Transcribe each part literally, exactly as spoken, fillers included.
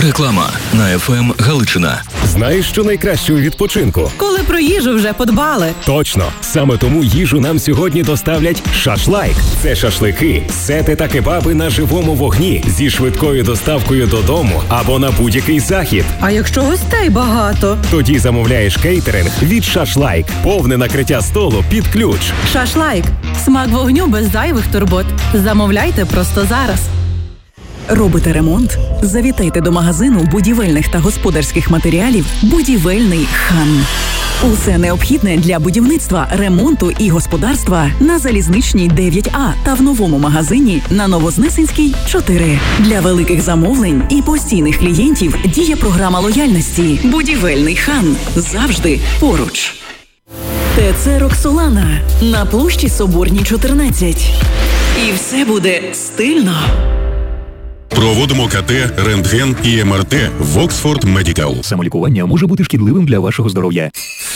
Реклама на еф ем Галичина. Знаєш, що найкраще у відпочинку? Коли про їжу вже подбали. Точно. Саме тому їжу нам сьогодні доставлять «Шашлайк». Це шашлики, сети та кебаби на живому вогні зі швидкою доставкою додому або на будь-який захід. А якщо гостей багато? Тоді замовляєш кейтеринг від «Шашлайк». Повне накриття столу під ключ. «Шашлайк». Смак вогню без зайвих турбот. Замовляйте просто зараз. Робите ремонт? Завітайте до магазину будівельних та господарських матеріалів «Будівельний хан». Усе необхідне для будівництва, ремонту і господарства на Залізничній дев'ять А та в новому магазині на Новознесенській чотири. Для великих замовлень і постійних клієнтів діє програма лояльності «Будівельний хан». Завжди поруч. ТЦ «Роксолана» на площі Соборній, чотирнадцять. І все буде стильно. Проводимо ка те, рентген і ем ер те в Оксфорд Медікал. Самолікування може бути шкідливим для вашого здоров'я.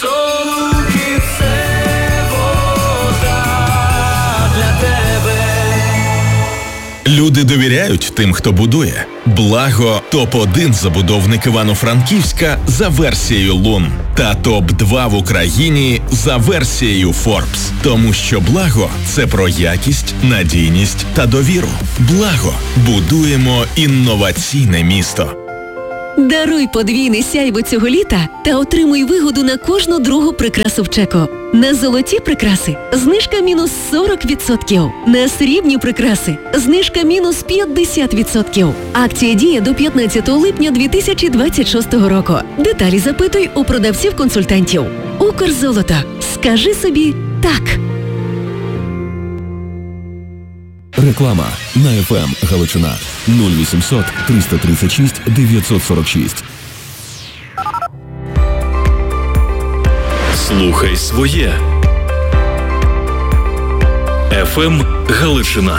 Люди довіряють тим, хто будує. Благо – топ один забудовник Івано-Франківська за версією Лун та топ два в Україні за версією Forbes. Тому що Благо – це про якість, надійність та довіру. Благо – будуємо інноваційне місто. Даруй подвійне сяйво цього літа та отримуй вигоду на кожну другу прикрасу в чеку. На золоті прикраси – знижка мінус сорок відсотків. На срібні прикраси – знижка мінус п'ятдесят відсотків. Акція діє до п'ятнадцятого липня дві тисячі двадцять шостого року. Деталі запитуй у продавців-консультантів. Укрзолото. Скажи собі «так». Реклама на еф ем Галичина. нуль вісімсот триста тридцять шість дев'ятсот сорок шість. Слухай своє. еф ем Галичина.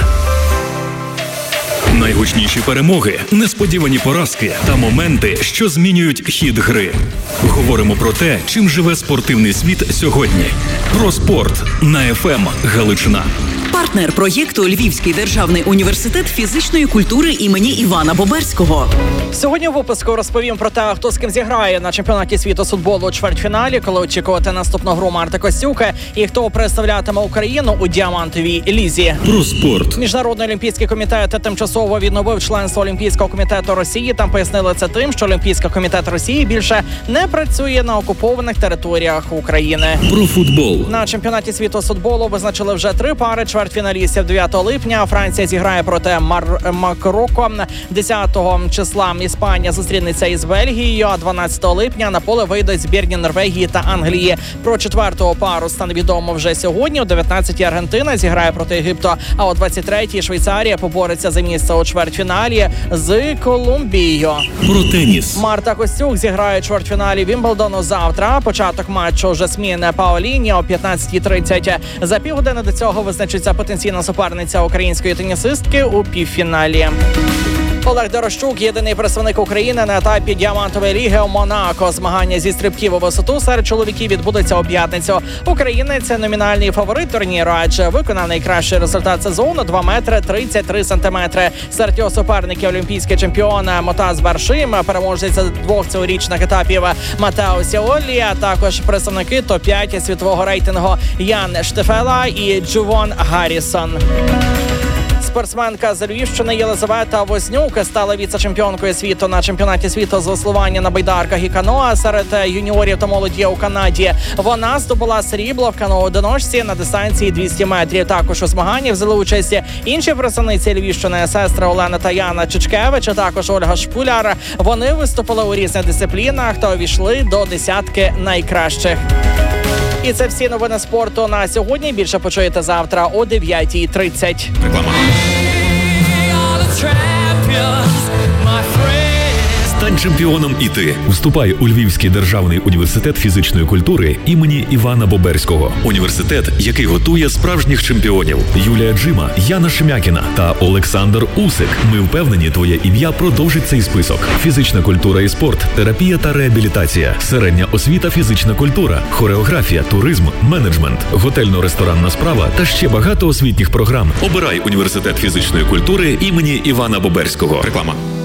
Найгучніші перемоги, несподівані поразки та моменти, що змінюють хід гри. Говоримо про те, чим живе спортивний світ сьогодні. Про спорт на еф ем Галичина. Партнер проєкту Львівський державний університет фізичної культури імені Івана Боберського. Сьогодні у випуску розповім про те, хто з ким зіграє на чемпіонаті світу з футболу у чвертьфіналі, коли очікувати наступну гру Марти Костюка, і хто представлятиме Україну у діамантовій лізі. Про спорт. Міжнародний олімпійський комітет тимчасово відновив членство Олімпійського комітету Росії. Там пояснили це тим, що Олімпійський комітет Росії більше не працює на окупованих територіях України. Про футбол. На чемпіонаті світу з футболу визначили вже три пари чвертьфіналістів. дев'ятого липня Франція зіграє проти Мар- Марокко. десятого числа Іспанія зустрінеться із Бельгією, а дванадцятого липня на поле вийдуть збірні Норвегії та Англії. Про четвертого пару стане відомо вже сьогодні. О дев'ятнадцятій Аргентина зіграє проти Єгипту, а о двадцять третій Швейцарія побореться за місце у чвертьфіналі з Колумбією. Про теніс. Марта Костюк зіграє у чвертьфіналі Вімблдону завтра. Початок матчу Жасмін Паоліні о п'ятнадцятій тридцять. За півгодини до цього визначиться потенційна суперниця української тенісистки у півфіналі. Олег Дорощук – єдиний представник України на етапі діамантової ліги у Монако. Змагання зі стрибків у висоту серед чоловіків відбудеться у п'ятницю. Українець – це номінальний фаворит турніру, адже виконав найкращий результат сезону – два метри тридцять три сантиметри. Серед його суперників олімпійський чемпіон Мотаз Баршим, переможець двох цьогорічних етапів Матео Сіолі, а також представники топ п'ять світового рейтингу Ян Штефела і Джувон Гаррісон. Спортсменка з Львівщини Єлизавета Вознюк стала віце-чемпіонкою світу на чемпіонаті світу з веслування на байдарках і каноа серед юніорів та молоді у Канаді. Вона здобула срібло в каноодиночці на дистанції двісті метрів. Також у змаганні взяли участь інші представниці Львівщини, сестри Олена та Яна Чичкевич, а також Ольга Шпуляр. Вони виступили у різних дисциплінах та увійшли до десятки найкращих. І це всі новини спорту на сьогодні. Більше почуєте завтра о дев'ятій тридцять. Реклама. Стань чемпіоном і ти. Вступай у Львівський державний університет фізичної культури імені Івана Боберського. Університет, який готує справжніх чемпіонів. Юлія Джима, Яна Шемякіна та Олександр Усик. Ми впевнені, твоє ім'я продовжить цей список. Фізична культура і спорт, терапія та реабілітація, середня освіта, фізична культура, хореографія, туризм, менеджмент, готельно-ресторанна справа та ще багато освітніх програм. Обирай університет фізичної культури імені Івана Боберського. Реклама.